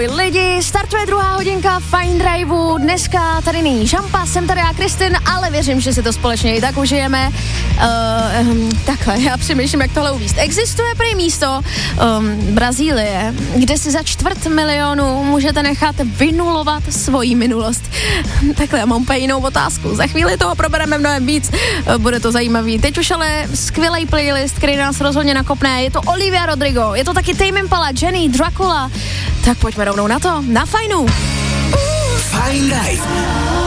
ahoj lidi, startuje druhá hodinka Fine Driveu, dneska tady není Žampa, jsem tady já Kristin, ale věřím, že si to společně i tak užijeme. Takhle, já přemýšlím, jak tohle uvíct. Existuje prý místo Brazílie, kde si za 250 000 můžete nechat vynulovat svoji minulost. Takhle, já mám úplně jinou otázku. Za chvíli toho probereme mnohem víc, bude to zajímavý. Teď už ale skvělý playlist, který nás rozhodně nakopne. Je to Olivia Rodrigo, je to taky Tame Impala, Jenny, Dracula. Tak pojďme rovnou na to, na Fajnu. Fajn Drive.